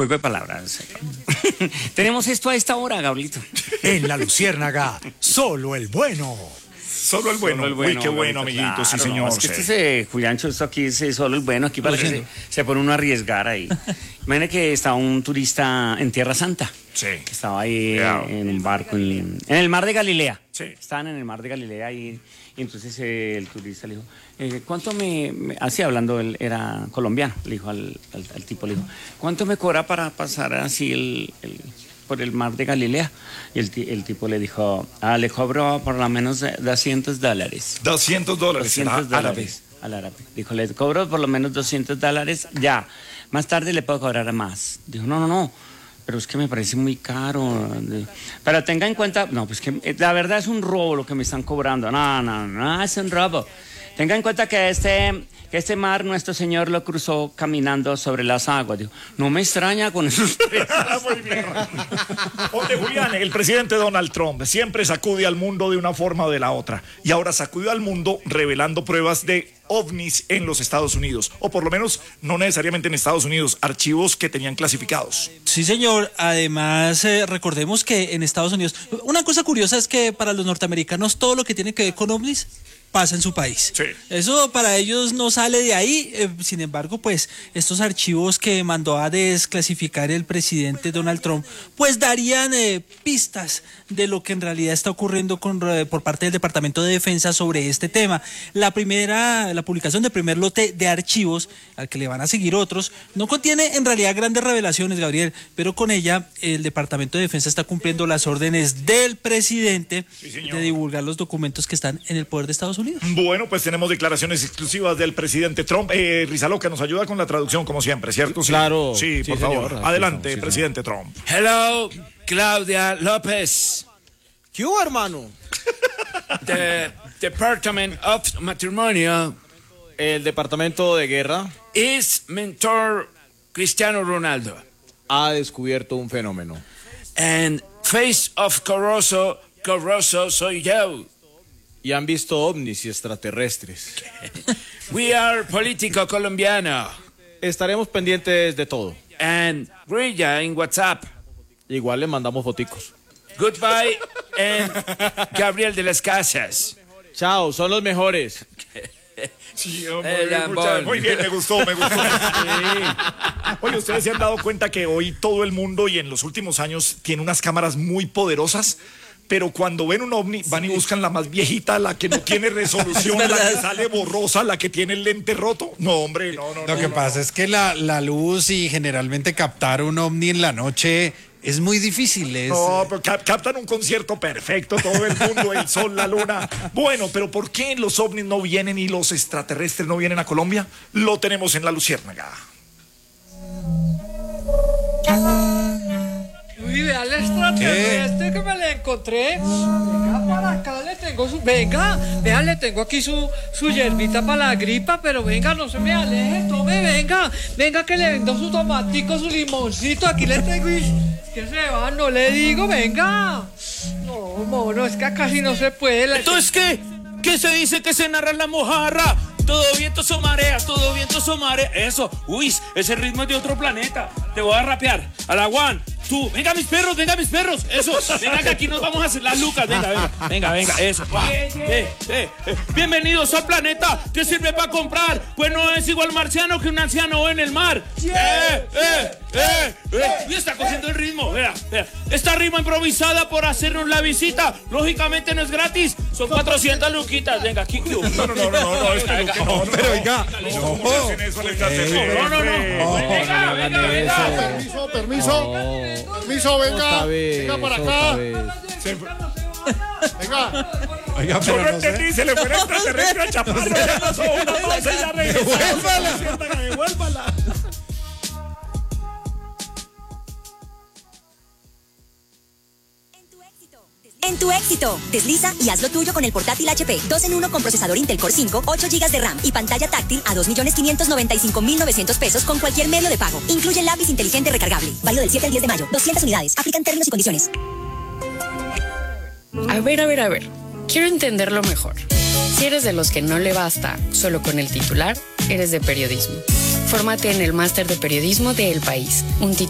juego de palabras. Tenemos esto a esta hora, Gabrielito. En La Luciérnaga, solo el bueno. Solo el bueno. Uy, qué bueno, amiguito, claro, sí, señor. No, es que Juliancho, esto aquí es solo el bueno. Aquí para que se pone uno a arriesgar ahí. Imagínate que estaba un turista en Tierra Santa. Sí. Que estaba ahí en un barco en el mar de Galilea. Sí. Estaban en el mar de Galilea y entonces el turista le dijo, ¿cuánto así hablando, él era colombiano, le dijo al tipo, le dijo, ¿cuánto me cobra para pasar así por el mar de Galilea? Y el tipo le dijo, le cobro por lo menos $200. $200. $200 Árabes. al árabe. Dijo, le cobro por lo menos $200 ya. Más tarde le puedo cobrar más. Dijo, no, pero es que me parece muy caro. Pero tenga en cuenta, no, pues que la verdad es un robo lo que me están cobrando. No, es un robo. Tenga en cuenta que este mar nuestro Señor lo cruzó caminando sobre las aguas. Dijo, no me extraña con esos precios. Muy bien. Oye, Julián, el presidente Donald Trump siempre sacude al mundo de una forma o de la otra. Y ahora sacudió al mundo revelando pruebas de ovnis en los Estados Unidos. O por lo menos, no necesariamente en Estados Unidos, archivos que tenían clasificados. Sí, señor. Además, recordemos que en Estados Unidos, una cosa curiosa es que para los norteamericanos todo lo que tiene que ver con ovnis pasa en su país. Sí. Eso para ellos no sale de ahí. Sin embargo, pues estos archivos que mandó a desclasificar el presidente Donald Trump, pues darían pistas de lo que en realidad está ocurriendo por parte del Departamento de Defensa sobre este tema. La publicación del primer lote de archivos, al que le van a seguir otros, no contiene en realidad grandes revelaciones, Gabriel, pero con ella el Departamento de Defensa está cumpliendo las órdenes del presidente de divulgar los documentos que están en el poder de Estados Unidos. Bueno, pues tenemos declaraciones exclusivas del presidente Trump. Rizaloca nos ayuda con la traducción, como siempre, ¿cierto? Sí. Claro. Sí, por favor. Adelante, presidente Trump. Hello, Claudia López. ¿Qué hubo, hermano? The Department of Matrimonio El departamento de guerra is mentor Cristiano Ronaldo. ha descubierto un fenómeno. And face of Corroso soy yo. Y han visto ovnis y extraterrestres. We are político colombiano. Estaremos pendientes de todo. And Grilla in WhatsApp. Igual le mandamos foticos. Goodbye and Gabriel de las Casas. Chao, son los mejores. Sí, muy bien, me gustó. Oye, ¿ustedes se han dado cuenta que hoy todo el mundo y en los últimos años tiene unas cámaras muy poderosas? Pero cuando ven un ovni, van y buscan la más viejita, la que no tiene resolución, la que sale borrosa, la que tiene el lente roto. No, hombre, no. Lo que pasa es que la luz y generalmente captar un ovni en la noche es muy difícil. No, pero captan un concierto perfecto, todo el mundo, el sol, la luna. Bueno, pero ¿por qué los ovnis no vienen y los extraterrestres no vienen a Colombia? Lo tenemos en La Luciérnaga. Uy, vea el extraterrestre que me le encontré. Venga para acá, le tengo vea, le tengo aquí su hierbita para la gripa, pero venga, no se me aleje, tome, venga que le vendo su tomatico, su limoncito, aquí le tengo y que se va, no le digo, venga. No, mono, es que acá sí no se puede. Entonces, ¿qué se dice que se narra en la mojarra? Todo viento o mareas, todo viento o marea. Eso, uy, ese ritmo es de otro planeta. Te voy a rapear. A la Juan, tú, venga mis perros, eso. Venga que aquí nos vamos a hacer las lucas. Venga, eso. Bienvenidos al planeta que sirve para comprar. Pues no es igual marciano que un anciano en el mar. Y está cogiendo el ritmo, vea. Esta rima improvisada por hacernos la visita, lógicamente no es gratis, son 400 luquitas. Venga, aquí. No, es que no, pero oiga. No. Permiso, venga para acá. Venga. Oiga, pero yo no entendí, se le fue el extraterrestre a Chaparro. Ya pasó una pausa y ya regresó. Devuélvala. En tu éxito, desliza y haz lo tuyo con el portátil HP 2 en 1 con procesador Intel Core 5, 8 GB de RAM y pantalla táctil a 2.595.900 pesos con cualquier medio de pago. Incluye lápiz inteligente recargable. Válido del 7 al 10 de mayo. 200 unidades. Aplican términos y condiciones. A ver. Quiero entenderlo mejor. Si eres de los que no le basta solo con el titular, eres de periodismo. Fórmate en el Máster de Periodismo de El País, un